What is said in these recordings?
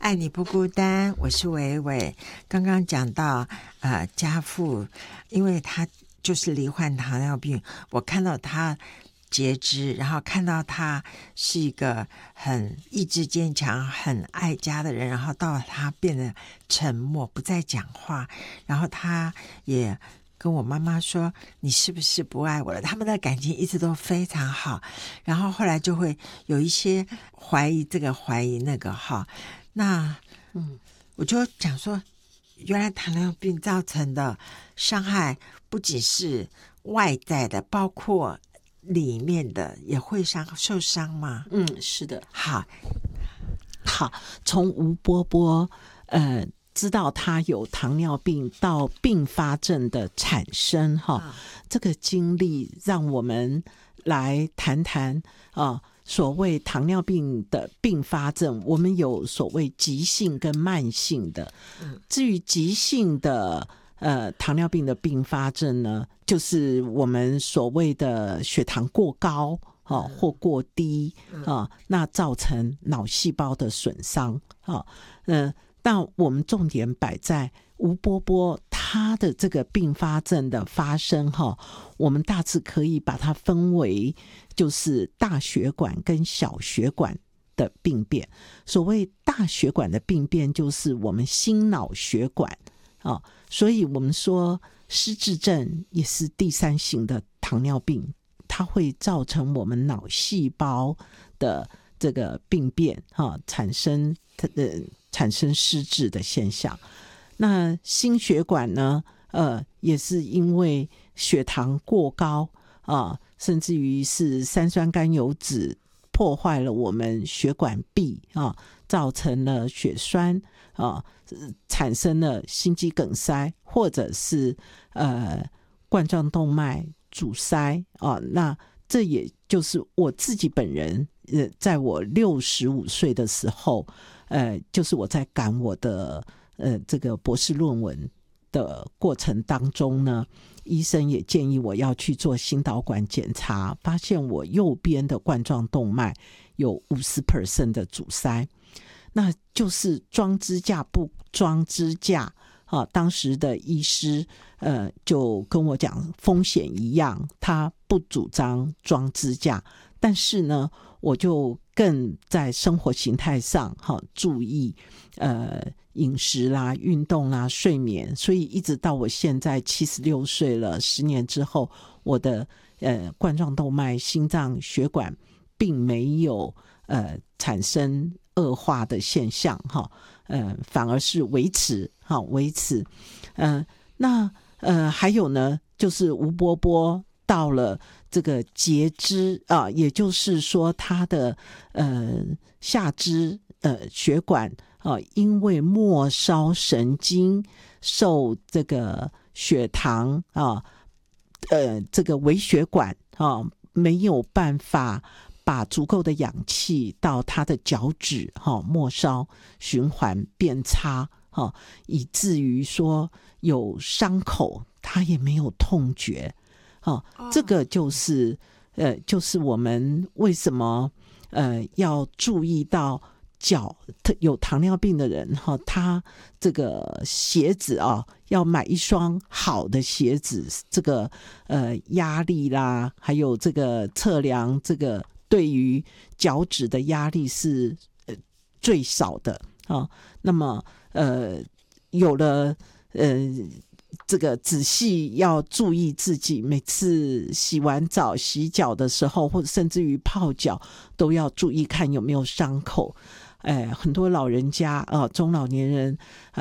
爱你不孤单，我是伟伟。刚刚讲到家父，因为他就是罹患糖尿病，我看到他截肢，然后看到他是一个很意志坚强、很爱家的人，然后到他变得沉默，不再讲话，然后他也跟我妈妈说你是不是不爱我了，他们的感情一直都非常好，然后后来就会有一些怀疑这个怀疑那个哈。那我就讲说，原来糖尿病造成的伤害不仅是外在的，包括里面的也会受伤吗？ 是的。 好， 从吴波波知道他有糖尿病到并发症的产生这个经历让我们来谈谈所谓糖尿病的并发症，我们有所谓急性跟慢性的。至于急性的糖尿病的并发症呢，就是我们所谓的血糖过高或过低那造成脑细胞的损伤但我们重点摆在吴波波他的这个并发症的发生我们大致可以把它分为就是大血管跟小血管的病变。所谓大血管的病变就是我们心脑血管所以我们说失智症也是第三型的糖尿病，它会造成我们脑细胞的这个病变产生失智的现象。那心血管呢也是因为血糖过高甚至于是三酸甘油酯破坏了我们血管壁造成了血栓产生了心肌梗塞，或者是冠状动脉阻塞那这也就是我自己本人在我65岁的时候就是我在赶我的这个博士论文的过程当中呢，医生也建议我要去做心导管检查，发现我右边的冠状动脉有 50% 的阻塞，那就是装支架不装支架当时的医师就跟我讲风险一样，他不主张装支架，但是呢我就更在生活形态上注意饮食啦、运动啦、睡眠，所以一直到我现在76岁了，10年之后我的冠状动脉心脏血管并没有产生恶化的现象反而是维持那还有呢就是吴波波到了这个截肢也就是说他的下肢血管因为末梢神经受这个血糖这个微血管没有办法把足够的氧气到他的脚趾末梢循环变差以至于说有伤口他也没有痛觉这个就是我们为什么要注意到脚有糖尿病的人他这个鞋子要买一双好的鞋子，这个压力啦，还有这个测量这个对于脚趾的压力是最少的那么有了这个仔细要注意自己每次洗完澡洗脚的时候，或者甚至于泡脚都要注意看有没有伤口很多老人家中老年人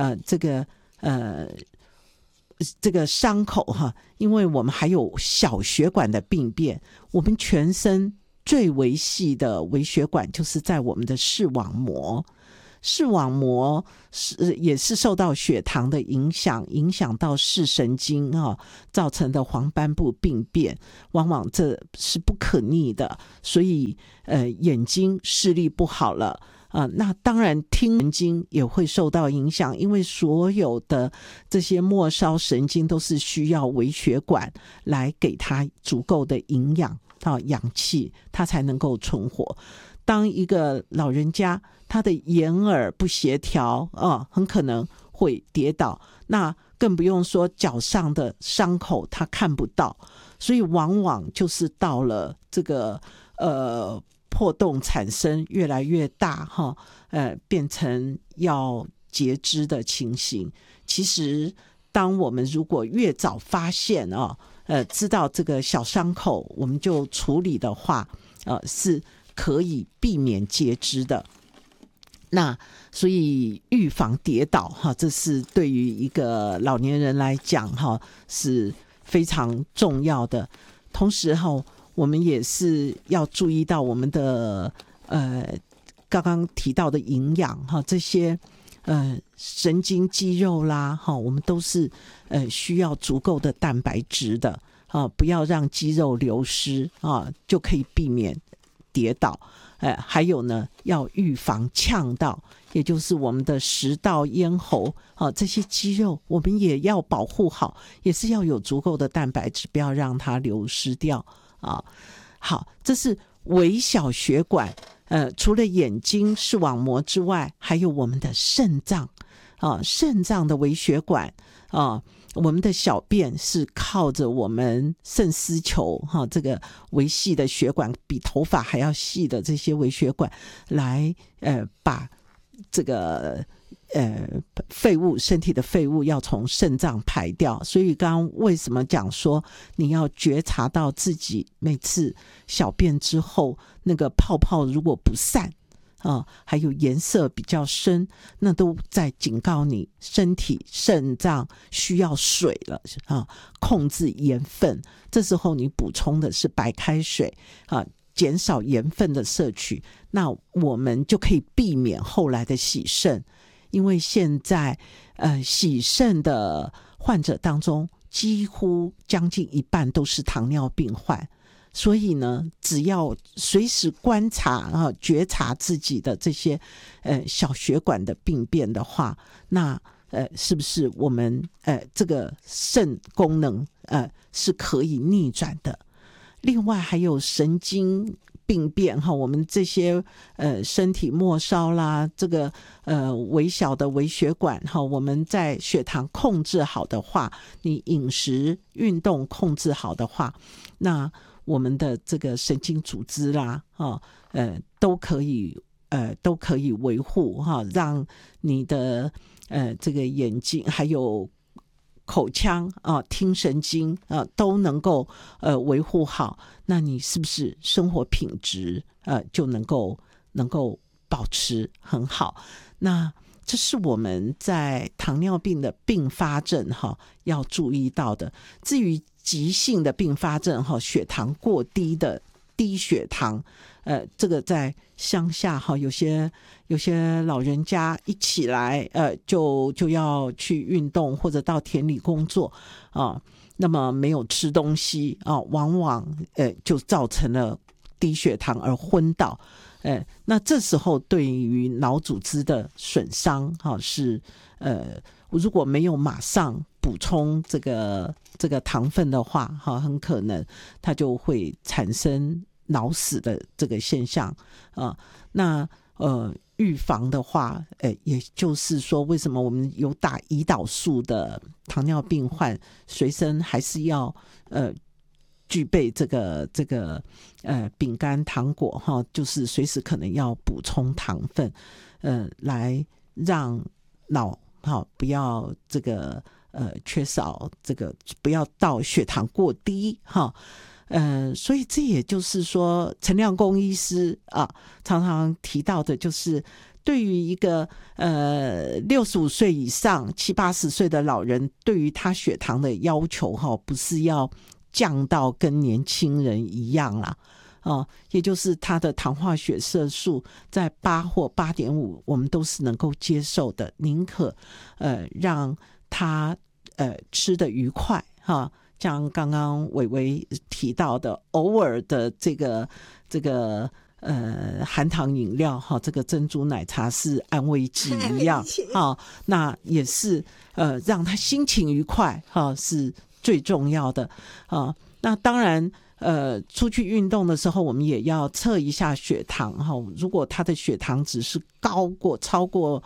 这个伤口因为我们还有小血管的病变，我们全身最微细的微血管就是在我们的视网膜，视网膜也是受到血糖的影响到视神经造成的黄斑部病变，往往这是不可逆的，所以眼睛视力不好了那当然听神经也会受到影响，因为所有的这些末梢神经都是需要微血管来给它足够的营养氧气，它才能够存活。 当一个老人家他的眼耳不协调很可能会跌倒，那更不用说脚上的伤口他看不到，所以往往就是到了这个破洞产生越来越大变成要截肢的情形。其实当我们如果越早发现知道这个小伤口我们就处理的话是可以避免截肢的。那所以预防跌倒这是对于一个老年人来讲是非常重要的。同时我们也是要注意到我们的刚刚提到的营养这些神经肌肉啦我们都是需要足够的蛋白质的不要让肌肉流失就可以避免跌倒。还有呢，要预防呛到，也就是我们的食道、咽喉这些肌肉我们也要保护好，也是要有足够的蛋白质，不要让它流失掉好，这是微小血管除了眼睛视网膜之外，还有我们的肾脏肾脏的微血管我们的小便是靠着我们肾丝球这个微细的血管，比头发还要细的这些微血管来把这个废物，身体的废物要从肾脏排掉。所以刚刚为什么讲说你要觉察到自己每次小便之后那个泡泡如果不散还有颜色比较深，那都在警告你身体肾脏需要水了控制盐分。这时候你补充的是白开水减少盐分的摄取，那我们就可以避免后来的洗肾。因为现在洗肾的患者当中几乎将近一半都是糖尿病患，所以呢，只要随时观察觉察自己的这些小血管的病变的话，那是不是我们这个肾功能是可以逆转的？另外还有神经病变我们这些身体末梢啦，这个微小的微血管我们在血糖控制好的话，你饮食运动控制好的话，那我们的这个神经组织啦都可以维护让你的这个眼睛还有口腔听神经都能够维护好，那你是不是生活品质就能够保持很好？那这是我们在糖尿病的并发症要注意到的。至于急性的并发症血糖过低的低血糖这个在乡下有些老人家一起来就要去运动或者到田里工作那么没有吃东西往往就造成了低血糖而昏倒。那这时候对于脑组织的损伤是如果没有马上补充这个糖分的话很可能它就会产生脑死的这个现象那预防的话也就是说为什么我们有打胰岛素的糖尿病患随身还是要具备这个饼干糖果就是随时可能要补充糖分来让脑不要这个缺少这个，不要到血糖过低所以这也就是说陈亮公医师常常提到的就是对于一个65岁以上70、80岁的老人，对于他血糖的要求不是要降到跟年轻人一样啦也就是他的糖化血色素在8或8.5我们都是能够接受的，宁可让他吃得愉快像刚刚伟伟提到的偶尔的这个含糖饮料这个珍珠奶茶是安慰剂一样那也是让他心情愉快是最重要的那当然出去运动的时候，我们也要测一下血糖哈。如果他的血糖值是超过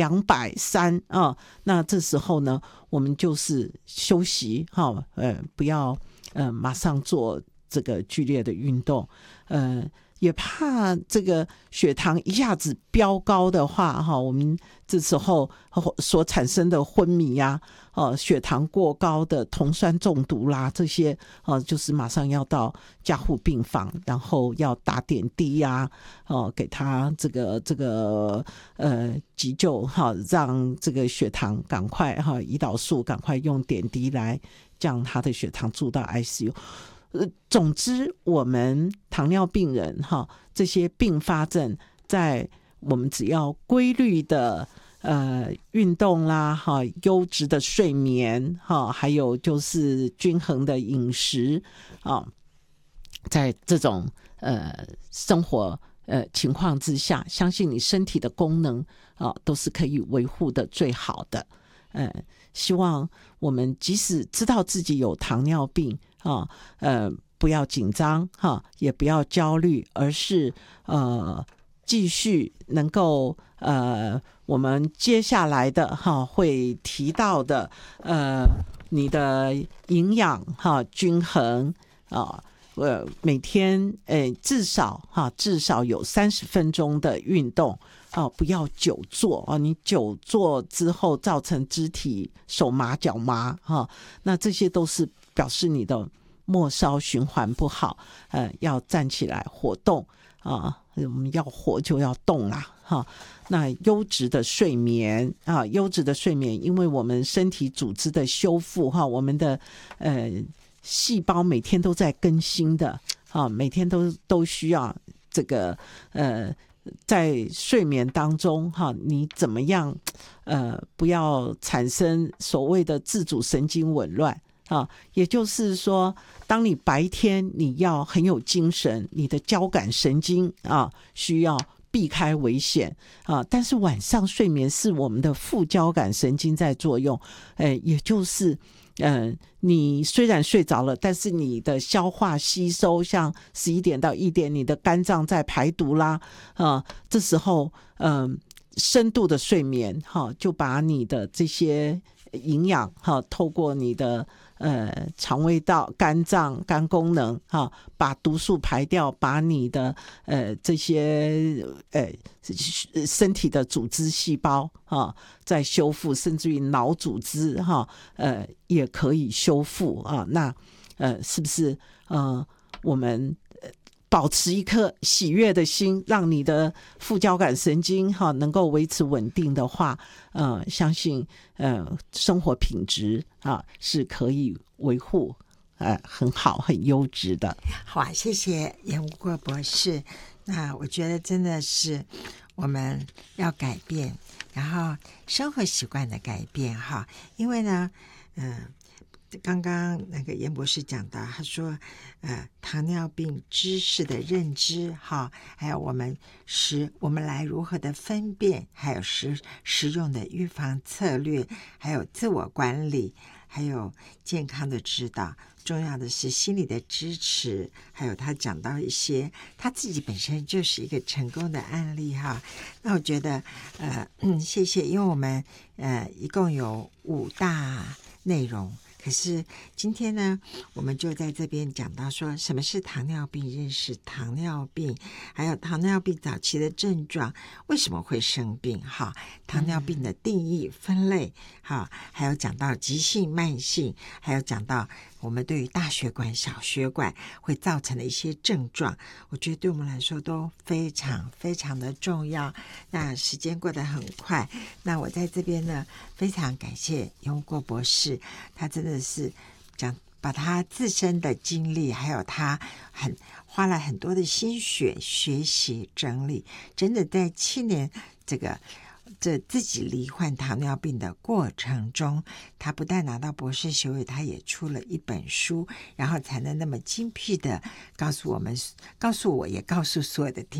230啊，那这时候呢，我们就是休息哈，不要马上做这个剧烈的运动，也怕这个血糖一下子飙高的话哈，我们这时候所产生的昏迷呀，血糖过高的酮酸中毒啦，这些就是马上要到加护病房，然后要打点滴呀，给他这个急救哈，让这个血糖赶快哈，胰岛素赶快用点滴来将他的血糖住到 ICU。总之，我们糖尿病人哈，这些并发症，在我们只要规律的运动啦，哈，优质的睡眠哈，还有就是均衡的饮食啊，在这种生活情况之下，相信你身体的功能啊都是可以维护的最好的。希望我们即使知道自己有糖尿病啊，不要紧张哈，也不要焦虑，而是继续能够我们接下来的哈会提到的你的营养哈均衡啊。每天至少有30分钟的运动不要久坐你久坐之后造成肢体手麻脚麻那这些都是表示你的末梢循环不好，要站起来活动我们要活就要动那优质的睡眠优质的睡眠，因为我们身体组织的修复我们的细胞每天都在更新的每天都需要这个在睡眠当中你怎么样不要产生所谓的自主神经紊乱也就是说，当你白天你要很有精神，你的交感神经需要避开危险但是晚上睡眠是我们的副交感神经在作用，也就是你虽然睡着了，但是你的消化吸收，像11点到1点，你的肝脏在排毒啦这时候深度的睡眠就把你的这些营养透过你的肠胃道、肝脏、肝功能把毒素排掉，把你的这些身体的组织细胞在修复，甚至于脑组织也可以修复那是不是我们保持一颗喜悦的心，让你的副交感神经能够维持稳定的话相信生活品质是可以维护很好很优质的。 好谢谢严无过博士。那我觉得真的是我们要改变，然后生活习惯的改变因为呢刚刚那个严博士讲到，他说糖尿病知识的认知还有我们来如何的分辨，还有实用的预防策略，还有自我管理，还有健康的指导，重要的是心理的支持，还有他讲到一些他自己本身就是一个成功的案例那我觉得谢谢，因为我们一共有5大内容，可是今天呢我们就在这边讲到说什么是糖尿病，认识糖尿病，还有糖尿病早期的症状，为什么会生病糖尿病的定义分类还有讲到急性慢性，还有讲到我们对于大血管小血管会造成的一些症状，我觉得对我们来说都非常非常的重要。那时间过得很快，那我在这边呢非常感谢严无过博士，他真的是把他自身的经历，还有他花了很多的心血学习整理，真的在7年这自己罹患糖尿病的过程中，他不但拿到博士学位，他也出了一本书，然后才能那么精辟的告诉我，也告诉所有的听